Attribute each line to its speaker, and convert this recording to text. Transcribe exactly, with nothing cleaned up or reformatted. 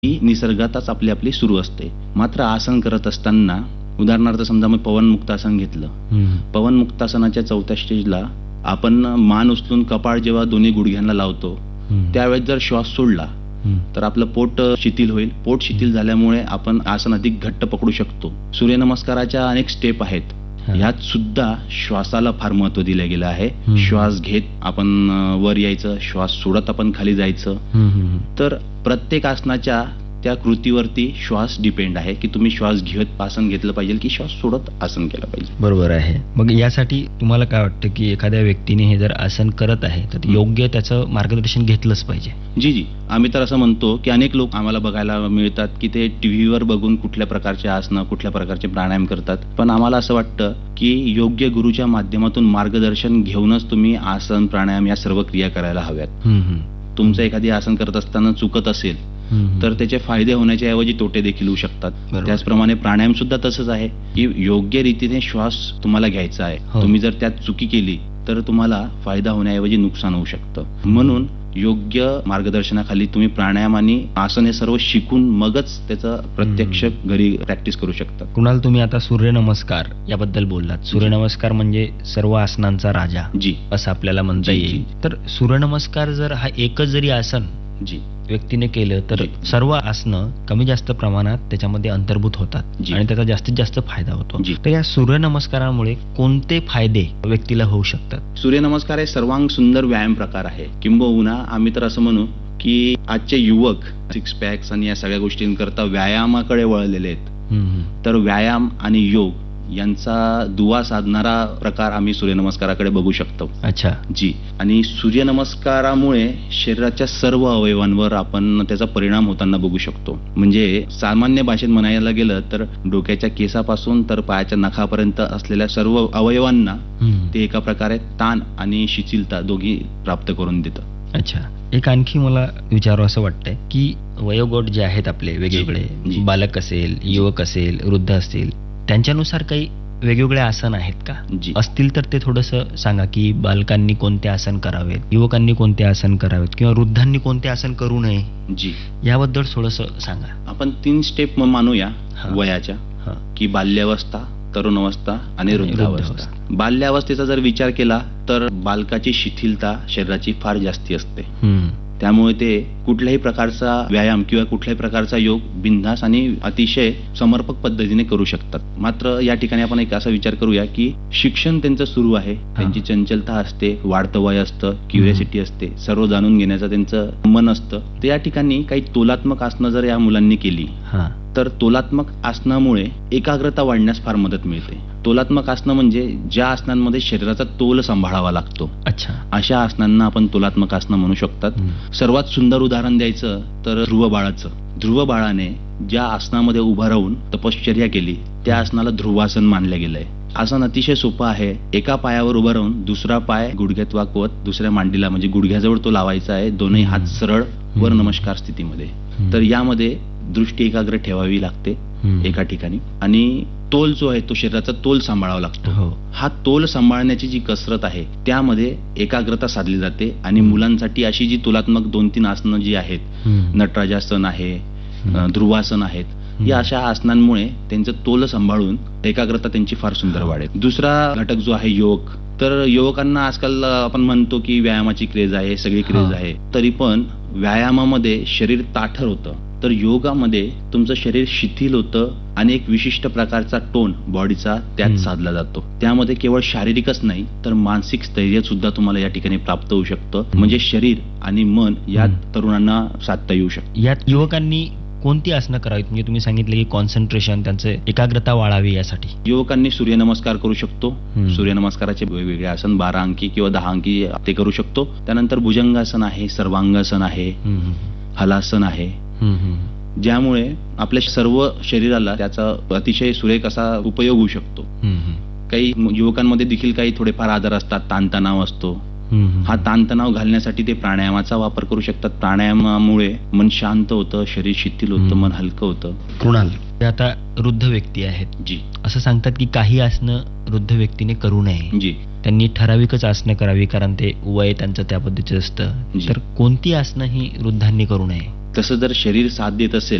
Speaker 1: ही निसर्गातच आपली आपली सुरू असते. मात्र आसन करत असताना उदाहरणार्थ समजा मी पवन मुक्तासन घेतलं. पवन मुक्तासनाच्या चौथ्या स्टेजला आपण मान उचलून कपाळ जेव्हा दोन्ही गुडघ्यांना लावतो त्यावेळेस जर श्वास सोडला तर आपलं पोट शिथिल होईल. पोट शिथिल झाल्यामुळे आपण आसन अधिक घट्ट पकडू शकतो. सूर्यनमस्काराच्या अनेक स्टेप आहेत. ह्यात सुद्धा श्वासाला फार महत्व दिलं गेलं आहे. श्वास घेत आपण वर यायचं, श्वास सोडत आपण खाली जायचं. तर प्रत्येक आसनाच्या त्या कृतीवरती श्वास डिपेंड आहे की तुम्ही श्वास घेत आसन घेतलं पाहिजे की श्वास सोडत आसन केलं पाहिजे.
Speaker 2: बरोबर आहे. मग यासाठी तुम्हाला काय वाटतं की एखाद्या व्यक्तीने हे जर आसन करत आहे तर योग्य त्याचं मार्गदर्शन घेतलंच पाहिजे?
Speaker 1: जी जी आम्ही तर असं म्हणतो की अनेक लोक आम्हाला बघायला मिळतात की ते टीव्हीवर बघून कुठल्या प्रकारचे आसनं कुठल्या प्रकारचे प्राणायाम करतात. पण आम्हाला असं वाटतं की योग्य गुरुच्या माध्यमातून मार्गदर्शन घेऊनच तुम्ही आसन प्राणायाम या सर्व क्रिया करायला हव्यात. तुमचं एखादी आसन करत असताना चुकत असेल तर त्याचे फायदे होण्याच्या ऐवजी तोटे देखील होऊ शकतात. त्याचप्रमाणे प्राणायाम सुद्धा तसंच आहे की योग्य रीतीने श्वास तुम्हाला घ्यायचा आहे. तुम्ही जर त्यात चुकी केली तर तुम्हाला फायदा होण्याऐवजी नुकसान होऊ शकतं. म्हणून योग्य मार्गदर्शनाखाली तुम्ही प्राणायाम आणि आसन हे सर्व शिकून मगच त्याचं प्रत्यक्ष घरी प्रॅक्टिस करू शकता.
Speaker 2: कुणाल, तुम्ही आता सूर्यनमस्कार याबद्दल बोललात. सूर्यनमस्कार म्हणजे सर्व आसनांचा राजा
Speaker 1: जी
Speaker 2: असं आपल्याला म्हणता येईल. तर सूर्यनमस्कार जर हा एकच जरी आसन
Speaker 1: जी
Speaker 2: व्यक्तीने केलं तर सर्व आसनं कमी जास्त प्रमाणात त्याच्यामध्ये अंतर्भूत होतात आणि त्याचा जास्तीत जास्त फायदा होतो. तर या सूर्यनमस्कारामुळे कोणते फायदे व्यक्तीला होऊ शकतात?
Speaker 1: सूर्यनमस्कार हे सर्वांग सुंदर व्यायाम प्रकार आहे. किंबहुना आम्ही तर असं म्हणू की आजचे युवक सिक्स पॅक्स आणि या सगळ्या गोष्टींकरता व्यायामाकडे वळलेले आहेत. तर व्यायाम आणि योग यांचा दुवा साधणारा प्रकार आम्ही सूर्यनमस्काराकडे बघू शकतो.
Speaker 2: अच्छा
Speaker 1: जी. आणि सूर्यनमस्कारामुळे शरीराच्या सर्व अवयवांवर आपण त्याचा परिणाम होताना बघू शकतो. म्हणजे सामान्य भाषेत म्हणायला गेलं तर डोक्याच्या केसापासून तर पायाच्या नखापर्यंत असलेल्या सर्व अवयवांना ते एका प्रकारे ताण आणि शिथिलता दोघी प्राप्त करून देतं.
Speaker 2: अच्छा, एक आणखी मला विचारू असं वाटतंय की वयोगट जे आहेत आपले वेगवेगळे, बालक असेल, युवक असेल, वृद्ध असतील, त्यांच्यानुसार काही वेगवेगळे आसन आहेत का? असतील तर ते थोडंसं सांगा की बालकांनी कोणते आसन करावेत, युवकांनी कोणते आसन करावेत किंवा वृद्धांनी कोणते आसन करू नये.
Speaker 1: जी,
Speaker 2: याबद्दल थोडंसं सांगा.
Speaker 1: आपण तीन स्टेप मानूया वयाच्या की बाल्यावस्था, तरुण अवस्था आणि वृद्धावस्था. बाल्यावस्थेचा जर विचार केला तर बालकाची शिथिलता शरीराची फार जास्ती असते. त्यामुळे ते कुठल्याही प्रकारचा व्यायाम किंवा कुठल्याही प्रकारचा योग बिनधास्त आणि अतिशय समर्पक पद्धतीने करू शकतात. मात्र या ठिकाणी आपण एक असा विचार करूया की शिक्षण त्यांचं सुरू आहे, त्यांची चंचलता असते, वाढतं वय असतं, क्युरिओसिटी असते, सर्व जाणून घेण्याचं त्यांचं मन असतं. तर या ठिकाणी काही तोलात्मक आसनं जर या मुलांनी केली तर तोलात्मक आसनामुळे एकाग्रता वाढण्यास फार मदत मिळते. तोलात्मक आसनं म्हणजे ज्या आसनांमध्ये शरीराचा तोल सांभाळावा लागतो.
Speaker 2: अच्छा,
Speaker 1: अशा आसनांना आपण तोलात्मक आसनं म्हणू शकतात. सर्वात सुंदर उदाहरण द्यायचं तर ध्रुव बाळाचं. ध्रुव बाळाने ज्या आसनामध्ये उभं राहून तपश्चर्या केली त्या आसनाला ध्रुवासन मानलं गेलंय. आसन अतिशय सोपं आहे. एका पायावर उभं राहून दुसरा पाय गुडघ्यात वाकवत दुसऱ्या मांडीला म्हणजे गुडघ्याजवळ तो लावायचा आहे. दोन्ही हात सरळ वर नमस्कार स्थितीमध्ये. तर यामध्ये दृष्टी एकाग्र ठेवावी लागते एका ठिकाणी आणि तोल जो आहे तो शरीराचा तोल सांभाळावा लागतो. हा तोल सांभाळण्याची जी कसरत आहे त्यामध्ये एकाग्रता साधली जाते. आणि मुलांसाठी अशी जी तुलात्मक दोन तीन आसनं जी आहेत, नटराजासन आहे, ध्रुवासन आहेत, या अशा आसनांमुळे त्यांचं तोल सांभाळून एकाग्रता त्यांची फार सुंदर वाढेल. दुसरा घटक जो आहे योग. तर युवकांना आजकाल आपण म्हणतो की व्यायामाची क्रेज आहे, सगळी क्रेज आहे. तरी पण व्यायामामध्ये शरीर ताठर होतं तर योगामध्ये तुमचं शरीर शिथिल होतं आणि एक विशिष्ट प्रकारचा टोन बॉडीचा त्यात साधला जातो. त्यामध्ये केवळ शारीरिकच नाही तर मानसिक स्थैर्य सुद्धा तुम्हाला या ठिकाणी प्राप्त होऊ शकतं. म्हणजे शरीर आणि मन या तरुणांना साधता येऊ शकतं.
Speaker 2: यात युवकांनी कोणती आसनं करावीत? म्हणजे तुम्ही सांगितलं की कॉन्सन्ट्रेशन, त्यांचं एकाग्रता वाढावी यासाठी
Speaker 1: युवकांनी सूर्यनमस्कार करू शकतो. सूर्यनमस्काराचे वेगवेगळे आसन बारा अंकी किंवा दहा अंकी ते करू शकतो. त्यानंतर भुजंगासन आहे, सर्वांगासन आहे, हलासन आहे, ज्यामुळे आपल्या सर्व शरीराला त्याचा अतिशय सुरेख असा उपयोग होऊ शकतो. काही युवकांमध्ये देखील काही थोडेफार आजार असतात, ताणतणाव असतो. हा ताणतणाव घालण्यासाठी ते प्राणायामाचा वापर करू शकतात. प्राणायामामुळे मन शांत होतं, शरीर शिथिल होतं, मन हलकं होतं.
Speaker 2: कृणाल, आता वृद्ध व्यक्ती आहेत
Speaker 1: जी,
Speaker 2: असं सांगतात की काही आसनं वृद्ध व्यक्तीने करू नये.
Speaker 1: जी,
Speaker 2: त्यांनी ठराविकच आसनं करावी कारण ते वय त्यांचं त्या पद्धतीचं असतं. तर कोणती आसनं ही वृद्धांनी करू नये?
Speaker 1: तसं जर शरीर साथ देत असेल